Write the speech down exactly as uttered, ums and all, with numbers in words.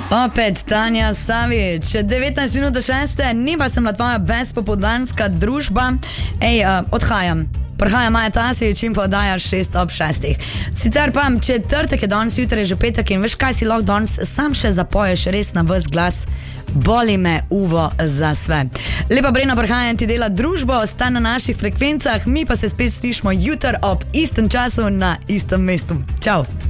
Opet Tanja Savič, devetnajst minut do šeste, ni pa sem na tvoja bezpopoldanska družba. Ej, uh, odhajam. Prhaja Maja Tasič in podaja šest ob šestih. Sicer pa četrtek je danes, jutri je že petek in veš kaj si lahko danes sam še zapoješ res na ves glas. Boli me uvo za sve. Lepa Brena Prhajan ti dela družbo, ostane na naših frekvencah, mi pa se spet slišimo jutri ob istem času na istem mestu. Čau!